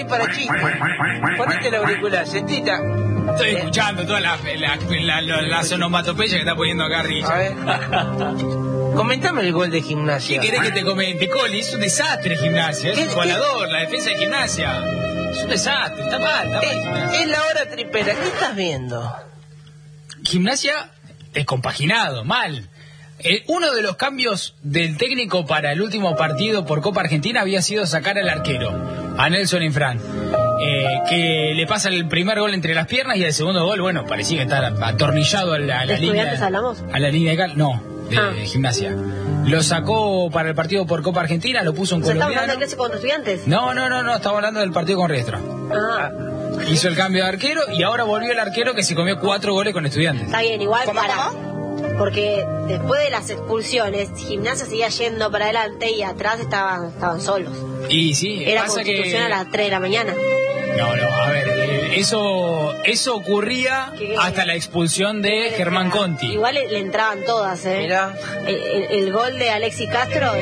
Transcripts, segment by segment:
para chicos. Ponete el auricular, sentita. Estoy escuchando todas las onomatopeyas que está poniendo acá Richard. A ver. Comentame el gol de Gimnasia. ¿Qué querés que te comente, Coli? Es un desastre Gimnasia, es un colador, la defensa de Gimnasia. Es un desastre, está mal. Es la hora tripera, ¿qué estás viendo? Gimnasia descompaginado, mal. Uno de los cambios del técnico para el último partido por Copa Argentina había sido sacar al arquero, a Nelson Infran, que le pasa el primer gol entre las piernas y el segundo gol, bueno, parecía que estar atornillado a la línea. Hablamos? A la línea de cal, no, de Gimnasia. Lo sacó para el partido por Copa Argentina, lo puso en colombiano. ¿Estamos hablando del clásico contra Estudiantes? No, estamos hablando del partido con Riestra. Hizo el cambio de arquero y ahora volvió el arquero que se comió 4 goles con Estudiantes. Está bien, igual porque después de las expulsiones, Gimnasia seguía yendo para adelante y atrás estaban solos. Y sí, era pasa Constitución que... a las 3 de la mañana. No, a ver, eso ocurría hasta la expulsión de Germán Conti. Igual le entraban todas, Mirá. El gol de Alexis Castro.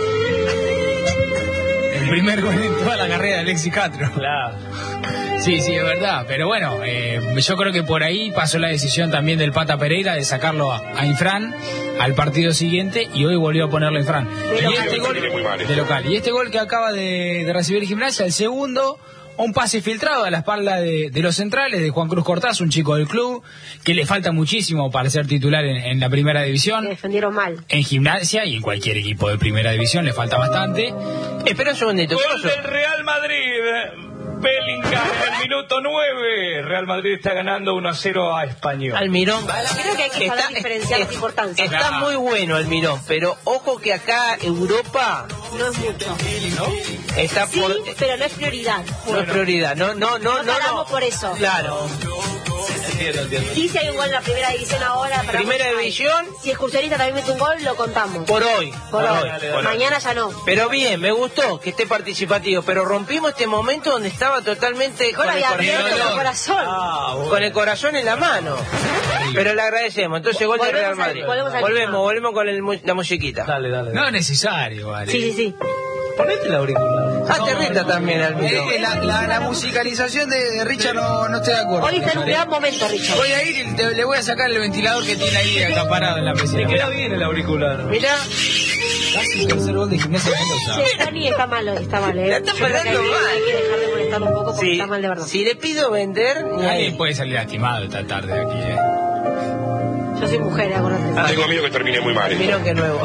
El primer gol en toda la carrera de Alexis Castro. Claro. Sí, es verdad, pero bueno, yo creo que por ahí pasó la decisión también del Pata Pereira de sacarlo a Infran al partido siguiente y hoy volvió a ponerlo a Infran. De local. Y este gol que acaba de recibir Gimnasia, el segundo, un pase filtrado a la espalda de los centrales, de Juan Cruz Cortaz, un chico del club, que le falta muchísimo para ser titular en la primera división. Que defendieron mal. En Gimnasia y en cualquier equipo de primera división le falta bastante. Espera un segundito. Gol del Real Madrid. Bellingham en el minuto 9. Real Madrid está ganando 1-0 a Español. Almirón. Creo que hay que saber diferenciar las importancias. Está muy bueno Almirón, pero ojo que acá Europa no es mucho. ¿No? Está sí, pero no es prioridad. No es prioridad. No. Por eso. Claro. Entiendo. Sí, si hay un gol en la primera división ahora. Primera división. Si Excursionista también mete un gol, lo contamos. Por hoy. Dale. Mañana ya no. Pero bien, me gustó que esté participativo, pero rompimos este momento donde estaba totalmente con el corazón. Con el corazón en la mano. Pero le agradecemos. Entonces, gol del Real Madrid. Volvemos con la musiquita. Dale. No es necesario, vale. Sí. Ponete el auricular. Te rita también, Almirón. La musicalización de Richard no estoy de acuerdo. Hoy está en un gran momento, Richard. Voy a ir y le voy a sacar el ventilador que tiene ahí acaparado en la Me mesita. queda bien el auricular. Mirá. Casi el tercer gol de Gimnasia de Mendoza. Sí, Dani está mal, está mal. La está pagando mal. Hay que dejar de molestarlo un poco porque está mal de verdad. Si le pido vender, ni Nadie ahí. puede salir lastimado esta tarde de aquí, Yo soy mujer, acordate. Tengo miedo que termine muy mal. Mirón que nuevo.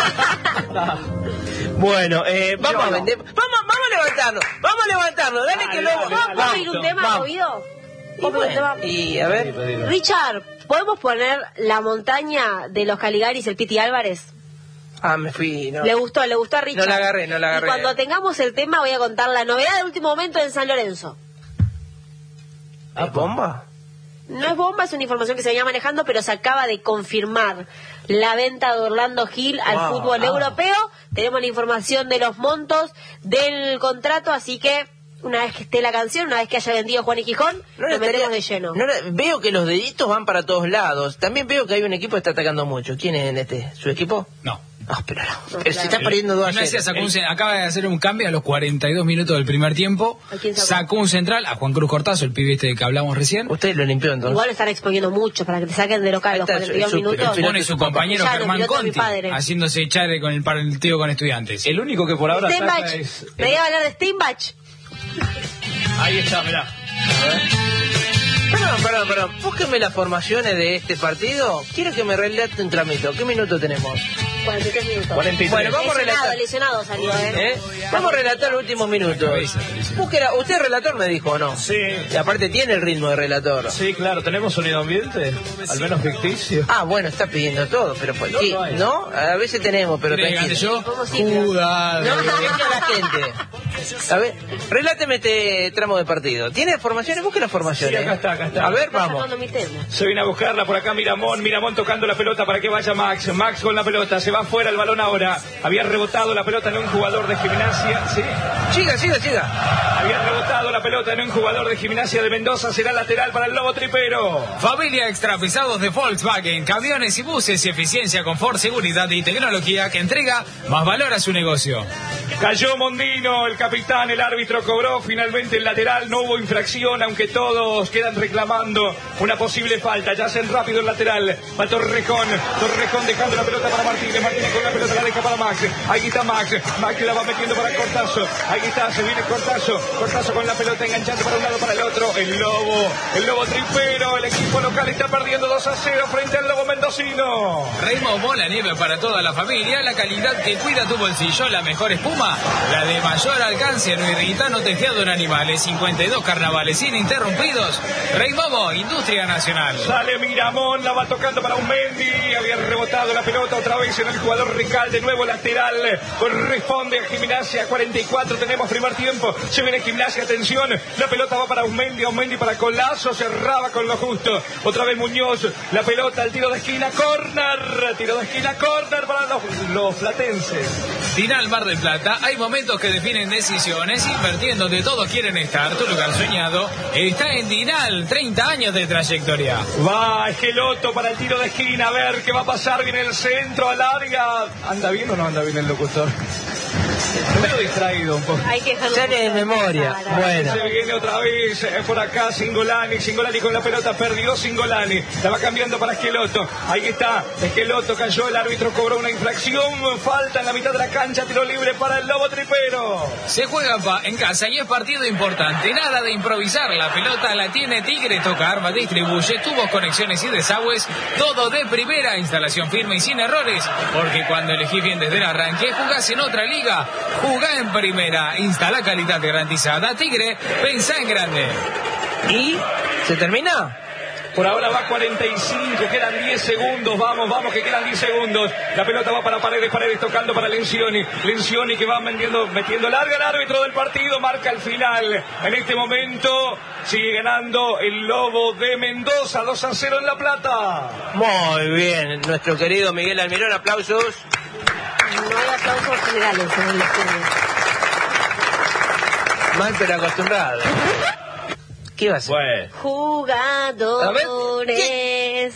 Bueno, vamos a vender. Vamos a levantarnos. Dale que luego. ¿Vamos a ir un tema, movido? Y a ver. Richard, ¿podemos poner la montaña de los Caligaris, el Piti Álvarez? Me fui. No. Le gustó a Richard. No la agarré. Y cuando tengamos el tema voy a contar la novedad del último momento en San Lorenzo. ¿Es bomba? No es bomba, es una información que se venía manejando, pero se acaba de confirmar la venta de Orlando Gil al fútbol europeo. Tenemos la información de los montos del contrato, así que una vez que esté la canción, una vez que haya vendido Juan y Gijón, nos metemos de lleno. Veo que los deditos van para todos lados. También veo que hay un equipo que está atacando mucho. ¿Quién es ¿Su equipo? No. Pero se está perdiendo 2-0. Acaba de hacer un cambio a los 42 minutos del primer tiempo. Sacó un central a Juan Cruz Cortazo, el pibe de que hablamos recién. Usted lo limpió entonces. Igual lo están exponiendo mucho para que te saquen de local los 42 minutos. Pone su compañero Germán Conti haciéndose echar con el partido con Estudiantes. El único que por ahora saca es... ¿Me iba a hablar de Steinbach? Ahí está, mirá. A ver. Perdón. Búsqueme las formaciones de este partido. Quiero que me relate un tramito. ¿Qué minuto tenemos? 43 minutos. 43. Bueno, vamos a relatar. Lesionado salió, Vamos a relatar los últimos minutos. ¿Usted es relator, me dijo, o no? Sí. Y aparte tiene el ritmo de relator. Sí, claro. ¿Tenemos sonido ambiente? Al menos ficticio. Bueno, está pidiendo todo, pero pues sí, ¿no? A veces tenemos, pero tranquilo. Yo, Judas. No, la gente. A ver, reláteme este tramo de partido. ¿Tiene formaciones? Busque las formaciones. Sí, acá está. A ver, vamos. Se viene a buscarla por acá Miramón tocando la pelota para que vaya Max con la pelota, se va fuera el balón ahora, había rebotado la pelota en un jugador de Gimnasia, sí. Siga. Había rebotado la la pelota en un jugador de Gimnasia de Mendoza. Será lateral para el Lobo Tripero. Familia Extra Pesados de Volkswagen, camiones y buses, eficiencia, confort, seguridad y tecnología que entrega más valor a su negocio. Cayó Mondino, el capitán, el árbitro cobró finalmente el lateral, no hubo infracción, aunque todos quedan reclamando una posible falta. Ya hacen rápido el lateral, va Torrejón dejando la pelota para Martínez con la pelota la deja para Max, ahí está Max la va metiendo para Cortazo, ahí está, se viene Cortazo con la pelota enganchando para un lado para el otro, el Lobo Tripero, el equipo local está perdiendo 2-0 frente al Lobo Mendocino. Raymond la nieve para toda la familia, la calidad que cuida tu bolsillo, la mejor espuma, la de mayor alcance, no irrita, no testeado en animales, 52 carnavales ininterrumpidos. Raymond, Industria Nacional. Sale Miramón, la va tocando para un Mendy, había rebotado la pelota otra vez en el jugador Rical, de nuevo lateral, corresponde a Gimnasia, 44, tenemos primer tiempo, se viene Gimnasia, atención, la pelota va para Aumendi para Colazo, cerraba con lo justo, otra vez Muñoz, la pelota al tiro de esquina, córner para los platenses. Dinal Mar del Plata, hay momentos que definen decisiones, invirtiendo donde todos quieren estar, tu lugar soñado está en Dinal, 30 años de trayectoria. Va Esqueloto para el tiro de esquina, a ver qué va a pasar, viene el centro al área. ¿Anda bien o no anda bien el locutor? Pero distraído un poco. Hay que sale de memoria. Bueno. Se viene otra vez por acá Singolani con la pelota, perdió Singolani, la va cambiando para Esqueloto, ahí está, Esqueloto cayó, el árbitro cobró una infracción, falta en la mitad de la cancha, tiro libre para el Lobo Tripero. Se juega en casa y es partido importante, nada de improvisar, la pelota la tiene Tigre, toca arma, distribuye, tubos, conexiones y desagües, todo de primera, instalación firme y sin errores, porque cuando elegís bien desde el arranque, jugás en otra liga, jugá en primera, instala calidad garantizada, Tigre, pensá en grande. ¿Y se termina? Por ahora va 45, quedan 10 segundos, vamos, que quedan 10 segundos. La pelota va para Paredes tocando para Lencioni que va metiendo larga, el árbitro del partido marca el final. En este momento sigue ganando el Lobo de Mendoza, 2-0 en La Plata. Muy bien, nuestro querido Miguel Almirón, aplausos. No hay aplausos generales en el estudio. Mal pero acostumbrado. ¿Qué va a hacer? Bueno. Jugadores.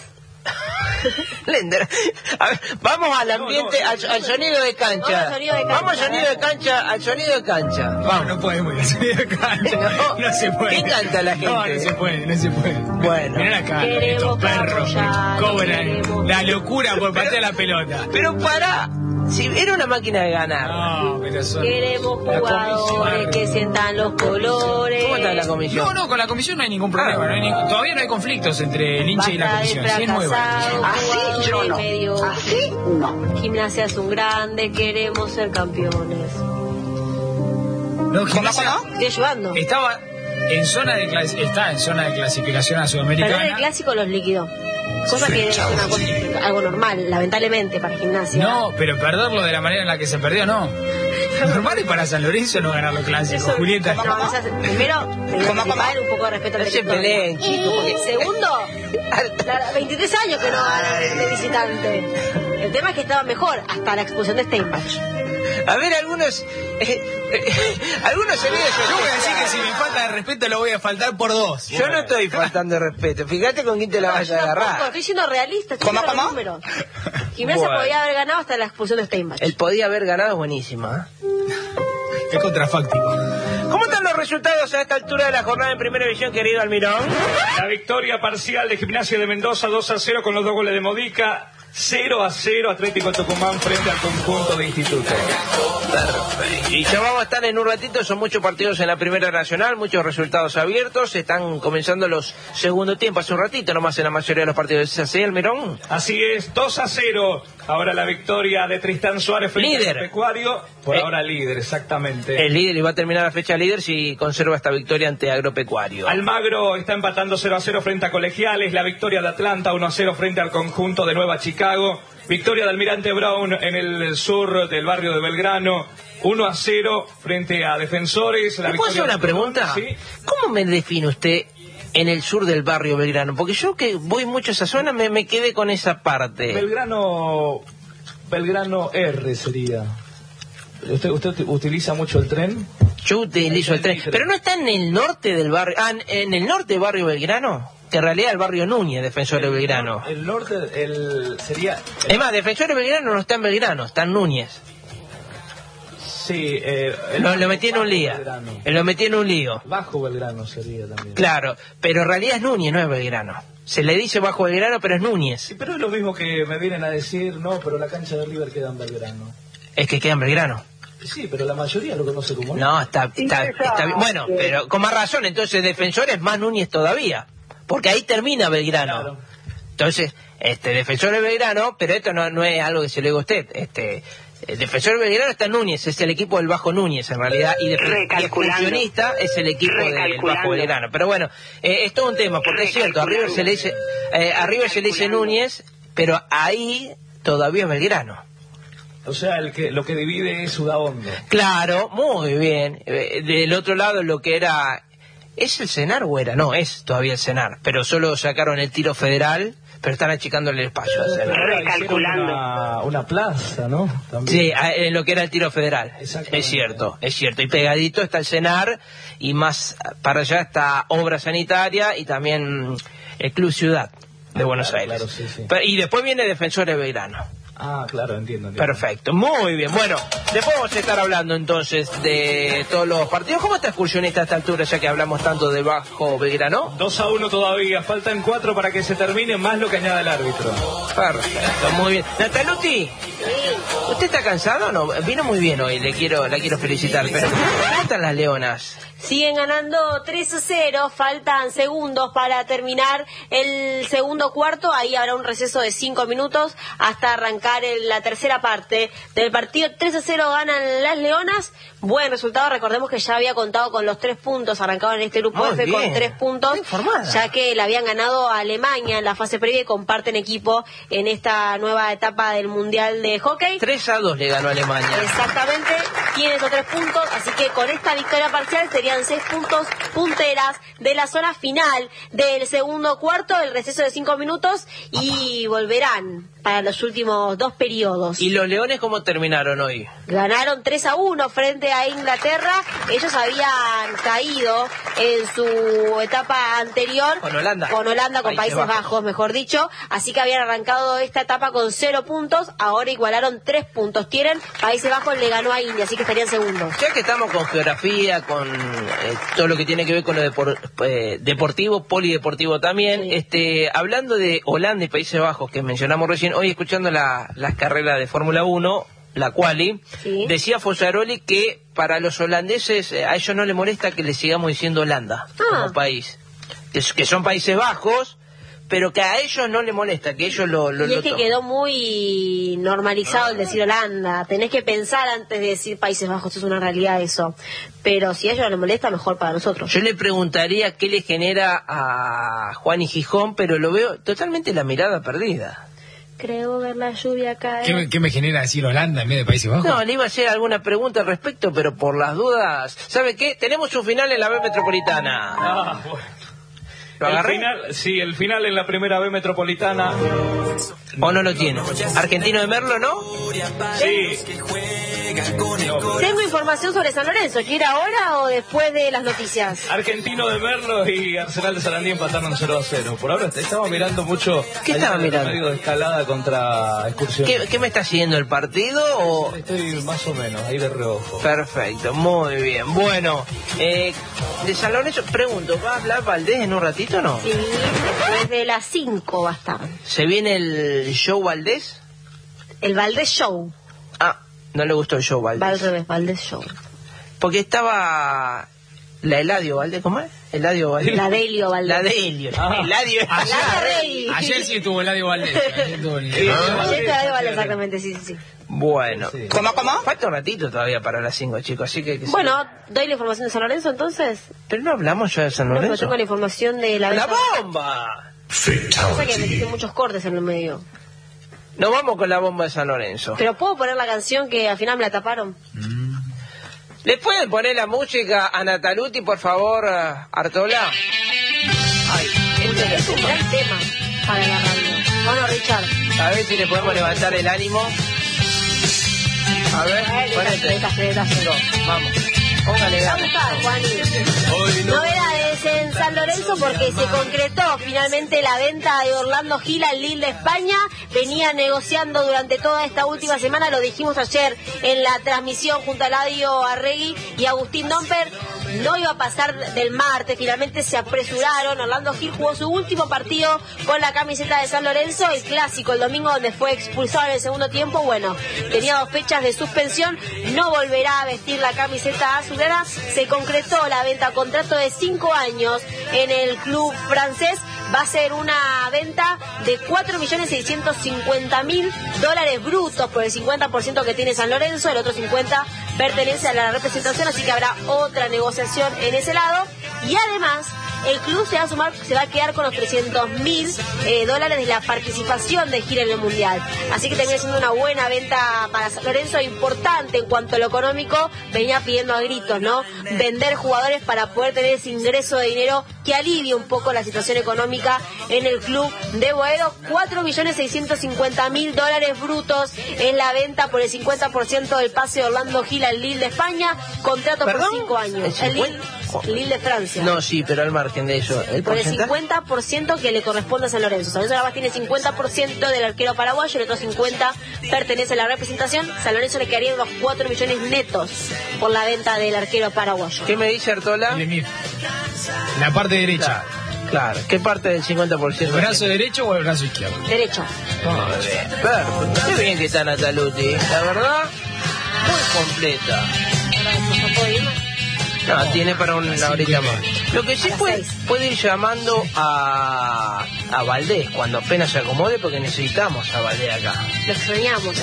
Lender. A ver, vamos al ambiente, al sonido de cancha. Vamos al sonido de cancha, al sonido de cancha. Vamos. No podemos ir al sonido de cancha. No se puede. ¿Qué canta la gente? No se puede. Bueno. Mirá la cara, estos perros cobran la locura por patear la pelota. Pero pará. Si era una máquina de ganar. No, pero son... Queremos jugadores que sientan los colores. ¿Cómo está la comisión? No, con la comisión no hay ningún problema. Todavía no hay conflictos entre el hincha y la comisión. Sí, es nueva. Así yo no. Así no. Gimnasia es un grande, queremos ser campeones. No, Gimnasia Estoy ayudando. está en zona de clasificación a Sudamericana. Perder el clásico los liquidó. Cosa que es algo normal, lamentablemente, para Gimnasia. No, pero perderlo de la manera en la que se perdió, no. Normal es para San Lorenzo no ganar los clásicos, Julieta. No, primero, principal, un poco de respeto al territorio. Y segundo, 23 años que no ganan de visitante. El tema es que estaba mejor hasta la expulsión de Steinbach. A ver, algunos sonidos. Yo voy a decir que si me falta de respeto lo voy a faltar por 2. Yo no estoy faltando de respeto. Fíjate con quién te la vas a agarrar. Estoy siendo realista, estoy diciendo los números. Gimnasia podía haber ganado hasta la expulsión de Steinbach. El podía haber ganado es buenísima. Es contrafáctico. ¿Cómo están los resultados a esta altura de la jornada en Primera División, querido Almirón? La victoria parcial de Gimnasia de Mendoza, 2-0 con los 2 goles de Modica. 0-0 Atlético Tucumán frente al conjunto de Instituto. Perfecto. Y ya vamos a estar en un ratito, son muchos partidos en la Primera Nacional, muchos resultados abiertos, están comenzando los segundo tiempo, hace un ratito nomás en la mayoría de los partidos. ¿Es así, Almirón? Así es, 2-0. Ahora la victoria de Tristán Suárez frente al Agropecuario. Por ahora líder, exactamente. El líder, y va a terminar la fecha líder si conserva esta victoria ante Agropecuario. Almagro está empatando 0-0 frente a Colegiales. La victoria de Atlanta 1-0 frente al conjunto de Nueva Chicago. Victoria de Almirante Brown en el sur del barrio de Belgrano. 1-0 frente a Defensores. ¿Me puedo hacer una pregunta? ¿Sí? ¿Cómo me define usted en el sur del barrio Belgrano? Porque yo que voy mucho a esa zona me quedé con esa parte. Belgrano R sería. ¿Usted utiliza mucho el tren? Chute y le hizo el tren. Pero no está en el norte del barrio, en el norte del barrio Belgrano, que en realidad el barrio Núñez, Defensores Belgrano. El norte, sería... Es más, Defensores Belgrano no está en Belgrano, está en Núñez. Sí, lo metí en un lío. Lo metí en un lío. Bajo Belgrano sería también. Claro, pero en realidad es Núñez, no es Belgrano. Se le dice Bajo Belgrano, pero es Núñez. Sí, pero es lo mismo que me vienen a decir, no, pero la cancha de River queda en Belgrano. Es que queda en Belgrano. Sí, pero la mayoría lo conoce como... No, está bien. Bueno, pero con más razón, entonces Defensores más Núñez todavía. Porque ahí termina Belgrano. Claro. Entonces, Defensores Belgrano, pero esto no es algo que se le diga a usted. El Defensor Belgrano está en Núñez, es el equipo del Bajo Núñez en realidad, y el Funcionista es el equipo del Bajo Belgrano. Pero bueno, es todo un tema, porque es cierto, a River se le dice Núñez, pero ahí todavía es Belgrano. O sea, lo que divide es Sudahondo. Claro, muy bien. Del otro lado lo que era... ¿Es el Cenar o era? No, es todavía el Cenar, pero solo sacaron el Tiro Federal, pero están achicándole el espacio al Cenar. Recalculando. Una plaza, ¿no? También. Sí, en lo que era el Tiro Federal. Es cierto. Y pegadito está el Cenar, y más para allá está Obra Sanitaria y también el Club Ciudad de Buenos Aires. Claro, sí. Y después viene Defensores Belgrano. Ah, claro, entiendo. Perfecto, muy bien. Bueno, después vamos a estar hablando entonces de todos los partidos. ¿Cómo está Excursionista a esta altura, ya que hablamos tanto de Bajo Belgrano? 2-1 todavía, faltan 4 para que se termine, más lo que añada el árbitro. Perfecto, muy bien. Nataluti, ¿usted está cansado o no? Vino muy bien hoy, la quiero felicitar, pero ¿cómo están las Leonas? Siguen ganando 3-0, faltan segundos para terminar el segundo cuarto, ahí habrá un receso de 5 minutos hasta arrancar la tercera parte del partido. 3-0 ganan las Leonas, buen resultado, recordemos que ya había contado con los 3 puntos, arrancaban en este grupo F con 3 puntos, ya que le habían ganado a Alemania en la fase previa y comparten equipo en esta nueva etapa del Mundial de Hockey. 3-2 le ganó a Alemania. Exactamente, tiene esos 3 puntos, así que con esta victoria parcial serían 6 puntos punteras de la zona final del segundo cuarto, el receso de 5 minutos y volverán para los últimos 2 periodos. ¿Y los Leones cómo terminaron hoy? Ganaron 3-1 frente a Inglaterra. Ellos habían caído en su etapa anterior con Holanda, con Países Bajos, mejor dicho, así que habían arrancado esta etapa con 0 puntos, ahora igualaron 3 puntos. Tienen, Países Bajos le ganó a India, así que estarían segundos. Ya que estamos con geografía, con todo lo que tiene que ver con lo deportivo, polideportivo también, hablando de Holanda y Países Bajos, que mencionamos recién, hoy escuchando las carreras de Fórmula 1, la quali, sí, decía Fossaroli que para los holandeses a ellos no les molesta que les sigamos diciendo Holanda como país, que son Países Bajos, pero que a ellos no les molesta, que ellos y es que quedó muy normalizado el decir Holanda, tenés que pensar antes de decir Países Bajos, es una realidad eso, pero si a ellos no les molesta, mejor para nosotros. Yo le preguntaría qué le genera a Juan y Gijón, pero lo veo totalmente la mirada perdida. Creo ver la lluvia caer. ¿Qué me genera decir Holanda en vez de Países Bajos? No, le iba a hacer alguna pregunta al respecto, pero por las dudas... ¿Sabe qué? Tenemos un final en la B Metropolitana. Ah, bueno. ¿Lo agarré? El final en la primera B Metropolitana. ¿O no lo tiene? ¿Argentino de Merlo, no? Sí. Tengo información sobre San Lorenzo. ¿Quiere ahora o después de las noticias? Argentino de Merlo y Arsenal de Sarandí empataron 0-0. Por ahora estaba mirando mucho. ¿Qué estaba mirando? Medio de escalada contra Excursión. ¿Qué me está siguiendo, el partido o...? Estoy más o menos, ahí de reojo. Perfecto, muy bien. Bueno, de San Lorenzo, pregunto, ¿va a hablar Valdés en un ratito o no? Sí, después de las 5 va a estar. ¿Se viene el show Valdés? El Valdés Show. Ah, no le gustó el show Valdés. Va al revés, Valdés Show. Porque estaba la Eladio Valdés, ¿cómo es? Eladio Valdés. La Delio Valdés. La Delio. Eladio. Ayer sí estuvo Eladio Valdés. Ayer estuvo Eladio Valdés, exactamente, sí. Bueno. Sí. ¿Cómo? Falta un ratito todavía para las 5, chicos, así que... Bueno, ¿doy la información de San Lorenzo entonces? Pero no hablamos ya de San Lorenzo. No, yo tengo la información de la... ¡La bomba! Cosa que metiste muchos cortes en el medio. Nos vamos con la bomba de San Lorenzo. Pero ¿puedo poner la canción que al final me la taparon? ¿Le pueden poner la música a Nataluti, por favor, Artola? Ay, es un gran tema para la radio. Bueno, Richard. A ver si le podemos levantar el ánimo. A ver, ponete. Vamos. Póngale Va a ganas. gustar, Juani. Novedades en San Lorenzo porque se concretó finalmente la venta de Orlando Gil al Lille de España. Venía negociando durante toda esta última semana, lo dijimos ayer en la transmisión junto a Eladio Arregui y Agustín Domper. No iba a pasar del martes, finalmente se apresuraron. Orlando Gil jugó su último partido con la camiseta de San Lorenzo, el clásico, el domingo, donde fue expulsado en el segundo tiempo. Bueno, tenía 2 fechas de suspensión, no volverá a vestir la camiseta azulera. Se concretó la venta, contrato de 5 años en el club francés. Va a ser una venta de $4.650.000 brutos por el 50% que tiene San Lorenzo, el otro 50% pertenece a la representación, así que habrá otra negociación en ese lado. Y además, el club se va a quedar con los $300.000 de la participación de Gil en el Mundial. Así que termina siendo una buena venta para San Lorenzo, importante en cuanto a lo económico. Venía pidiendo a gritos, ¿no? Vender jugadores para poder tener ese ingreso de dinero que alivie un poco la situación económica en el club de Boedo. $4.650.000 brutos en la venta por el 50% del pase de Orlando Gil al Lille de España. Contrato por 5 años. El Lille de Francia. No, sí, pero al margen de eso, ¿el por el porcentaje? 50% que le corresponde a San Lorenzo. San Lorenzo nada más tiene 50% del arquero paraguayo, el otro 50% pertenece a la representación. San Lorenzo le quedarían los 4 millones netos por la venta del arquero paraguayo. ¿Qué me dice Artola? La parte derecha. Claro, ¿qué parte del 50%? ¿El brazo derecho o el brazo izquierdo? Derecho. Muy bien, perfecto. Qué bien que está Nataluti, la verdad, muy completa. ¿No puedo ir? No, tiene para una horita más. Lo que sí puede ir llamando a Valdés cuando apenas se acomode, porque necesitamos a Valdés acá. Lo extrañamos.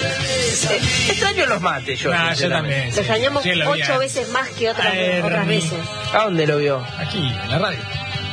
Extraño los mates, yo. Yo también. Lo extrañamos Sí, lo vi 8 veces más que otras veces. ¿A dónde lo vio? Aquí, en la radio.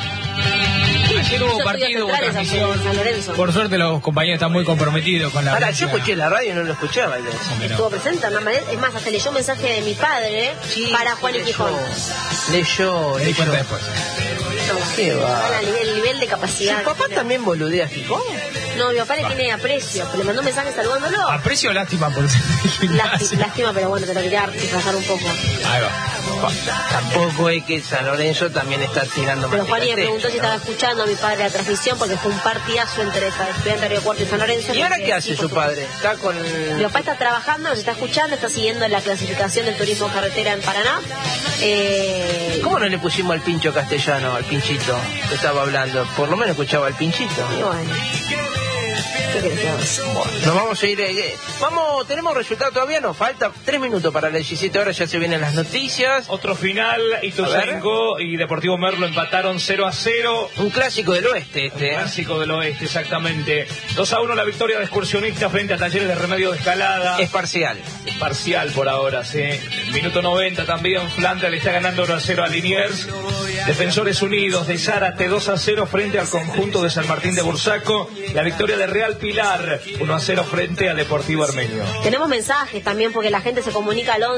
Ayer hubo Yo partido, hubo estudio centrales aquí en San transmisión. Lorenzo. Por suerte los compañeros están muy comprometidos con la Ahora, yo audiencia. escuché la radio y no lo escuché a Valdés. Estuvo presente, es más, hasta leyó un mensaje de mi padre para Juan y Quijón. Leyó. Me di cuenta después. Qué va. El nivel de capacidad. ¿Su papá también boludea a Gijón? No, mi papá le tiene aprecio. Le mandó un mensaje saludándolo. Aprecio o lástima por ser Lástima, pero bueno, te lo quería disfrazar un poco. Ahí va. Tampoco es que San Lorenzo también está tirando Pero Juan me manteca al preguntó si techo, estaba escuchando a mi padre la transmisión, porque fue un partidazo entre Estudiantes de Río Cuarto y San Lorenzo. ¿Y ahora porque qué hace sí, su por padre? Está con... Mi papá está trabajando, nos está escuchando, está siguiendo la clasificación del turismo carretera en Paraná. ¿Cómo no le pusimos al pincho castellano, al pinchito que estaba hablando? Por lo menos escuchaba al pinchito. Y bueno, ¿qué querés que haga? Nos vamos a ir... ¿tenemos resultado todavía? Nos falta 3 minutos para las 17 horas, ya se vienen las noticias. Otro final, Ituzaingó y Deportivo Merlo empataron 0-0. Un clásico del oeste este. Clásico del oeste, exactamente. 2-1 la victoria de Excursionistas frente a Talleres de Remedio de Escalada. Es parcial. Es parcial por ahora, sí. Minuto 90 también, Flandria le está ganando 1-0 a Liniers. Defensores Unidos de Zárate 2-0 frente al conjunto de San Martín de Bursaco. La victoria de Real Pilar 1-0 frente a Deportivo Armenio. Tenemos mensajes también porque la gente se comunica al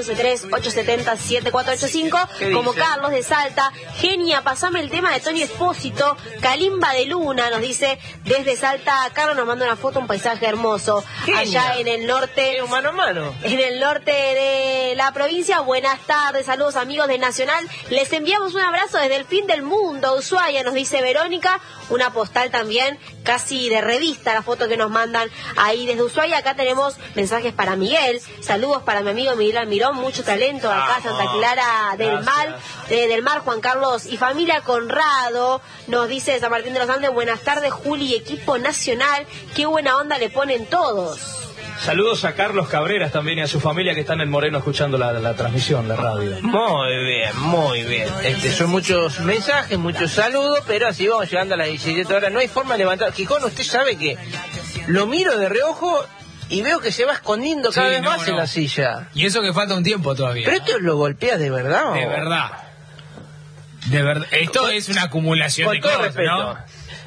11-3-870-7485, como dice? Carlos de Salta. Genia, pasame el tema de Tony Espósito. Calimba de Luna, nos dice desde Salta. Carlos nos manda una foto, un paisaje hermoso. Genia. Allá en el norte. Mano a mano. En el norte de la provincia. Buenas tardes, saludos amigos de Nacional. Les enviamos un abrazo desde el fin del mundo. Ushuaia, nos dice Verónica. Una postal también, casi de revista, la foto que nos mandan ahí desde Ushuaia. Acá tenemos mensajes para Miguel. Saludos para mi amigo Miguel Almirón. Mucho talento acá, Santa Clara del Mar, Juan Carlos y familia Conrado. Nos dice San Martín de los Andes. Buenas tardes, Juli y equipo nacional. Qué buena onda le ponen todos. Saludos a Carlos Cabreras también y a su familia que están en Moreno escuchando la transmisión, la radio. Muy bien, muy bien. Son muchos mensajes, muchos saludos, pero así vamos llegando a las 17 horas. No hay forma de levantar. Quijón, usted sabe que lo miro de reojo y veo que se va escondiendo cada vez más en la silla. Y eso que falta un tiempo todavía. ¿Pero esto lo golpea de verdad? De verdad. De verdad. Esto es una acumulación Con de todo cosas, respeto. ¿no?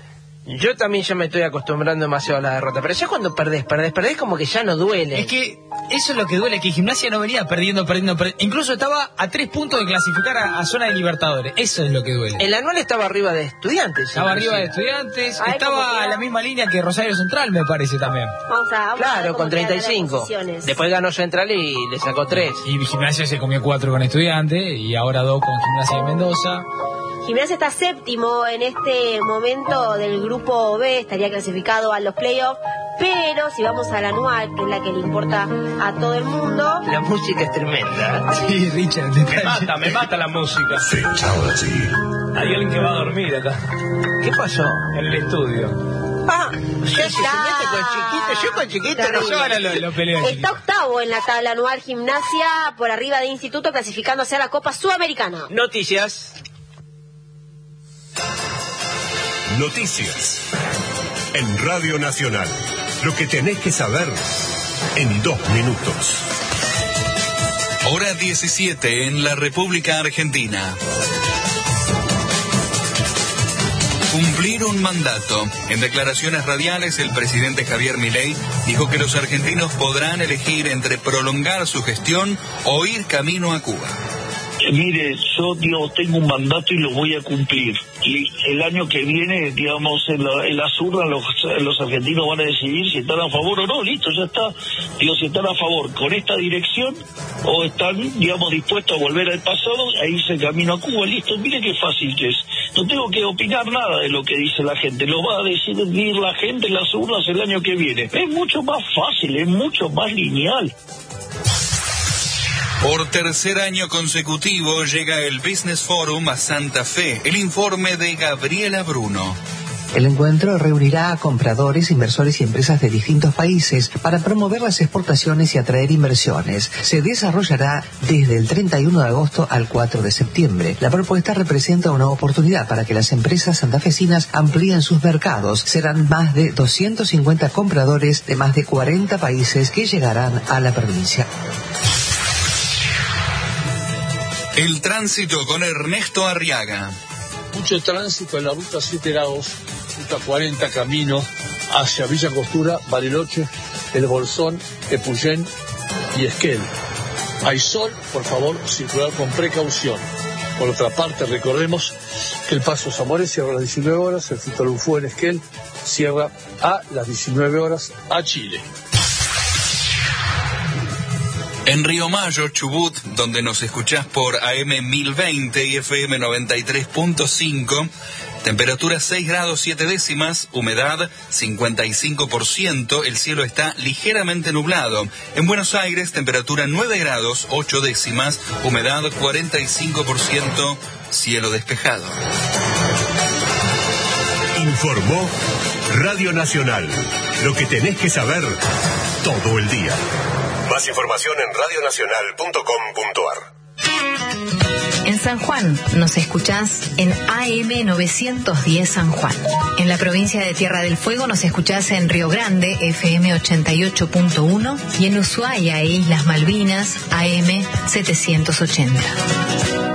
Yo también ya me estoy acostumbrando demasiado a la derrota, pero ya cuando perdés como que ya no duele. Es que eso es lo que duele, que Gimnasia no venía perdiendo. Incluso estaba a 3 puntos de clasificar a zona de Libertadores. Eso es lo que duele. El anual estaba arriba de Estudiantes. Estaba arriba de Estudiantes, estaba a la misma línea que Rosario Central, me parece también. Vamos a Claro, ver con cómo quedan las 35. posiciones. Después ganó Central y le sacó 3. Y Gimnasia se comió 4 con Estudiantes y ahora 2 con Gimnasia de Mendoza. Gimnasia está séptimo en este momento del grupo B, estaría clasificado a los playoffs, pero si vamos al anual, que es la que le importa a todo el mundo... La música es tremenda. Sí, Richard. Me mata la música. Hay alguien que va a dormir acá, ¿Qué pasó? en el estudio. Ya se mete con Chiquito. Yo con Chiquito no. Yo ahora lo peleo. Está octavo en la tabla anual Gimnasia, por arriba de Instituto, clasificándose a la Copa Sudamericana. Noticias. Noticias. En Radio Nacional. Lo que tenés que saber en 2 minutos. Hora 17 en la República Argentina. Cumplir un mandato. En declaraciones radiales, el presidente Javier Milei dijo que los argentinos podrán elegir entre prolongar su gestión o ir camino a Cuba. Mire, yo tengo un mandato y lo voy a cumplir. Y el año que viene, digamos, en las urnas los argentinos van a decidir si están a favor o no. Listo, ya está. Digo, si están a favor con esta dirección o están, digamos, dispuestos a volver al pasado e irse camino a Cuba. Listo, mire qué fácil que es. No tengo que opinar nada de lo que dice la gente. Lo va a decidir la gente en las urnas el año que viene. Es mucho más fácil, es mucho más lineal. Por tercer año consecutivo llega el Business Forum a Santa Fe. El informe de Gabriela Bruno. El encuentro reunirá a compradores, inversores y empresas de distintos países para promover las exportaciones y atraer inversiones. Se desarrollará desde el 31 de agosto al 4 de septiembre. La propuesta representa una oportunidad para que las empresas santafesinas amplíen sus mercados. Serán más de 250 compradores de más de 40 países que llegarán a la provincia. El tránsito con Ernesto Arriaga. Mucho tránsito en la ruta 7 grados, ruta 40 camino hacia Villa Angostura, Bariloche, El Bolsón, Epuyén y Esquel. Hay sol, por favor, circular con precaución. Por otra parte, recordemos que el Paso Zamores cierra a las 19 horas, el Fitalufú en Esquel cierra a las 19 horas a Chile. En Río Mayo, Chubut, donde nos escuchás por AM 1020 y FM 93.5, temperatura 6 grados 7 décimas, humedad 55%, el cielo está ligeramente nublado. En Buenos Aires, temperatura 9 grados 8 décimas, humedad 45%, cielo despejado. Informó Radio Nacional. Lo que tenés que saber todo el día. Más información en radionacional.com.ar. En San Juan nos escuchás en AM 910 San Juan. En la provincia de Tierra del Fuego nos escuchás en Río Grande, FM 88.1, y en Ushuaia e Islas Malvinas, AM 780.